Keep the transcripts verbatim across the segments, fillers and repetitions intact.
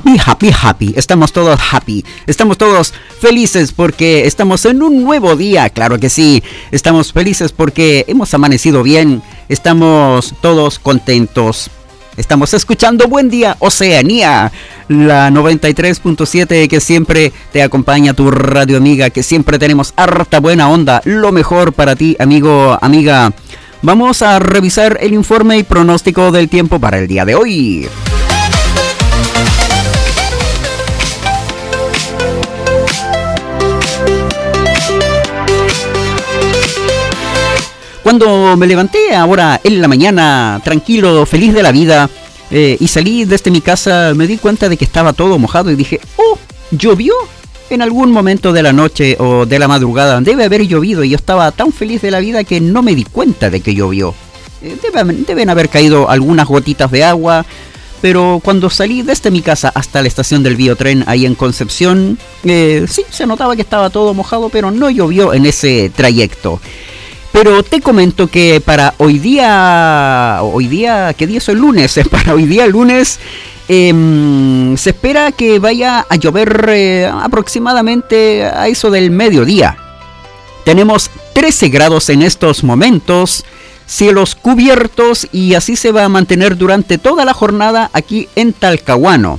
happy, happy, happy. Estamos todos happy. Estamos todos felices porque estamos en un nuevo día. Claro que sí. Estamos felices porque hemos amanecido bien. Estamos todos contentos. Estamos escuchando Buen Día Oceanía, la noventa y tres punto siete que siempre te acompaña, tu radio amiga, que siempre tenemos harta buena onda, lo mejor para ti, amigo, amiga. Vamos a revisar el informe y pronóstico del tiempo para el día de hoy. Cuando me levanté ahora en la mañana, tranquilo, feliz de la vida, eh, y salí desde mi casa, me di cuenta de que estaba todo mojado y dije, oh, ¿llovió? En algún momento de la noche o de la madrugada debe haber llovido, y yo estaba tan feliz de la vida que no me di cuenta de que llovió. Eh, deben, deben haber caído algunas gotitas de agua, pero cuando salí desde mi casa hasta la estación del Biotren ahí en Concepción, eh, sí, se notaba que estaba todo mojado, pero no llovió en ese trayecto. Pero te comento que para hoy día, hoy día, ¿qué día es el lunes? Para hoy día lunes eh, se espera que vaya a llover eh, aproximadamente a eso del mediodía. Tenemos trece grados en estos momentos, cielos cubiertos, y así se va a mantener durante toda la jornada aquí en Talcahuano.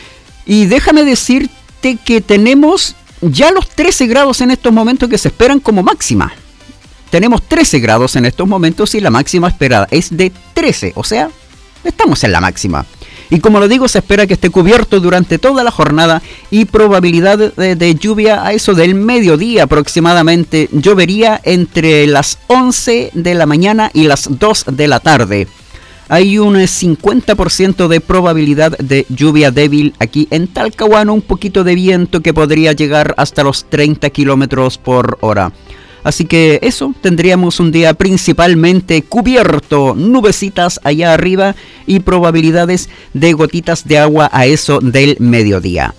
Y déjame decirte que tenemos ya los trece grados en estos momentos que se esperan como máxima. Tenemos trece grados en estos momentos y la máxima esperada es de trece, o sea, estamos en la máxima. Y como lo digo, se espera que esté cubierto durante toda la jornada y probabilidad de, de lluvia a eso del mediodía aproximadamente. Llovería entre las once de la mañana y las dos de la tarde. Hay un cincuenta por ciento de probabilidad de lluvia débil aquí en Talcahuano, un poquito de viento que podría llegar hasta los treinta kilómetros por hora. Así que eso, tendríamos un día principalmente cubierto, nubecitas allá arriba y probabilidades de gotitas de agua a eso del mediodía.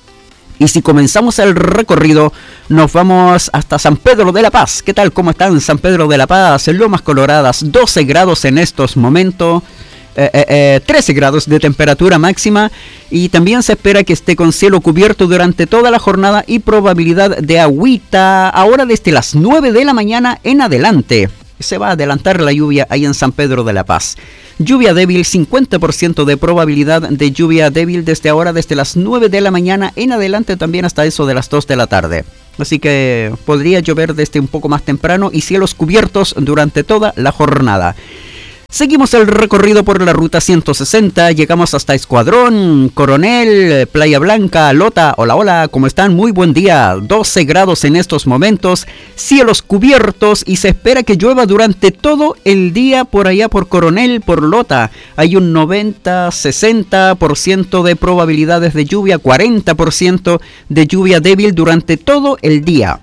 Y si comenzamos el recorrido, nos vamos hasta San Pedro de la Paz. ¿Qué tal? ¿Cómo están? San Pedro de la Paz, en Lomas Coloradas, doce grados en estos momentos. Eh, eh, eh, trece grados de temperatura máxima, y también se espera que esté con cielo cubierto durante toda la jornada y probabilidad de agüita ahora desde las nueve de la mañana en adelante. Se va a adelantar la lluvia ahí en San Pedro de la Paz. Lluvia débil, cincuenta por ciento de probabilidad de lluvia débil desde ahora, desde las nueve de la mañana en adelante, también hasta eso de las dos de la tarde. Así que podría llover desde un poco más temprano y cielos cubiertos durante toda la jornada. Seguimos el recorrido por la ruta ciento sesenta, llegamos hasta Escuadrón, Coronel, Playa Blanca, Lota. Hola, hola, ¿cómo están? Muy buen día, doce grados en estos momentos, cielos cubiertos, y se espera que llueva durante todo el día por allá por Coronel, por Lota. Hay un noventa a sesenta por ciento de probabilidades de lluvia, cuarenta por ciento de lluvia débil durante todo el día.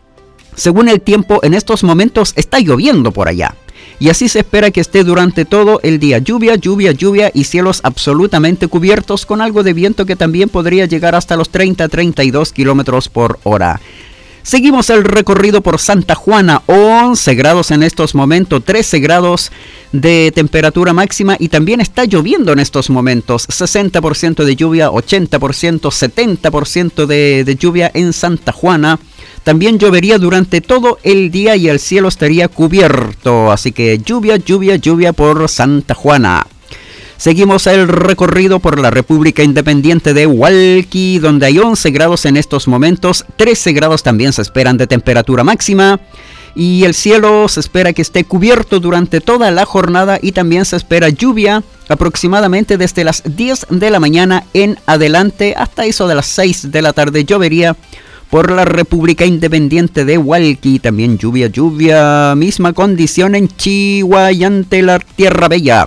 Según el tiempo, en estos momentos está lloviendo por allá. Y así se espera que esté durante todo el día. Lluvia, lluvia, lluvia y cielos absolutamente cubiertos, con algo de viento que también podría llegar hasta los treinta a treinta y dos kilómetros por hora. Seguimos el recorrido por Santa Juana, once grados en estos momentos, trece grados de temperatura máxima, y también está lloviendo en estos momentos. sesenta por ciento de lluvia, ochenta por ciento, setenta por ciento de, de lluvia en Santa Juana. También llovería durante todo el día y el cielo estaría cubierto. Así que lluvia, lluvia, lluvia por Santa Juana. Seguimos el recorrido por la República Independiente de Hualqui, donde hay once grados en estos momentos. trece grados también se esperan de temperatura máxima. Y el cielo se espera que esté cubierto durante toda la jornada, y también se espera lluvia aproximadamente desde las diez de la mañana en adelante hasta eso de las seis de la tarde. Llovería por la República Independiente de Hualqui. También lluvia, lluvia, misma condición en Chihuayante, la Tierra Bella.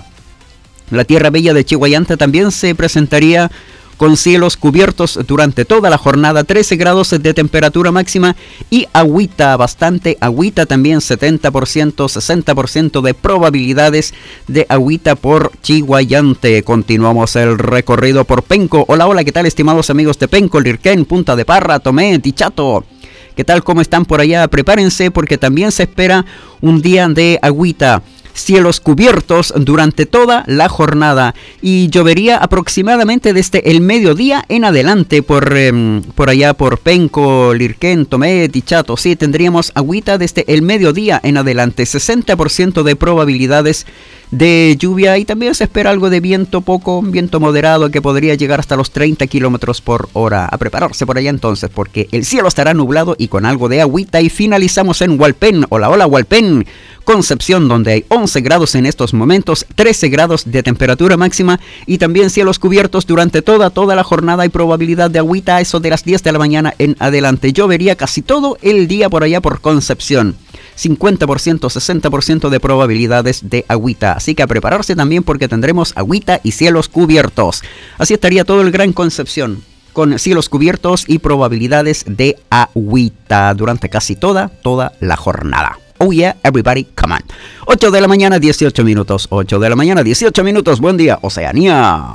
La Tierra Bella de Chihuayante también se presentaría con cielos cubiertos durante toda la jornada, trece grados de temperatura máxima y agüita, bastante agüita también, setenta por ciento, sesenta por ciento de probabilidades de agüita por Chihuayante. Continuamos el recorrido por Penco. Hola, hola, ¿qué tal, estimados amigos de Penco, Lirquén, Punta de Parra, Tomé, Tichato? ¿Qué tal? ¿Cómo están por allá? Prepárense porque también se espera un día de agüita. cielos cubiertos durante toda la jornada y llovería aproximadamente desde el mediodía en adelante por, eh, por allá por Penco, Lirquén, Tomet y Chato. Sí, tendríamos agüita desde el mediodía en adelante, sesenta por ciento de probabilidades de lluvia y también se espera algo de viento, poco viento moderado que podría llegar hasta los treinta kilómetros por hora. A prepararse por allá entonces porque el cielo estará nublado y con algo de agüita. Y finalizamos en Hualpén, hola hola Hualpén, Concepción, donde hay once grados en estos momentos, trece grados de temperatura máxima y también cielos cubiertos durante toda toda la jornada y probabilidad de agüita a eso de las diez de la mañana en adelante. Llovería casi todo el día por allá por Concepción. cincuenta por ciento, sesenta por ciento de probabilidades de agüita. Así que a prepararse también porque tendremos agüita y cielos cubiertos. Así estaría todo el Gran Concepción, con cielos cubiertos y probabilidades de agüita durante casi toda, toda la jornada. Oh yeah, everybody, come on. ocho de la mañana, dieciocho minutos. ocho de la mañana, dieciocho minutos. Buen día, Oceanía.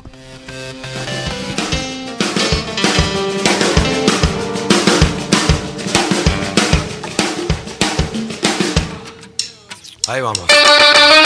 Ahí vamos.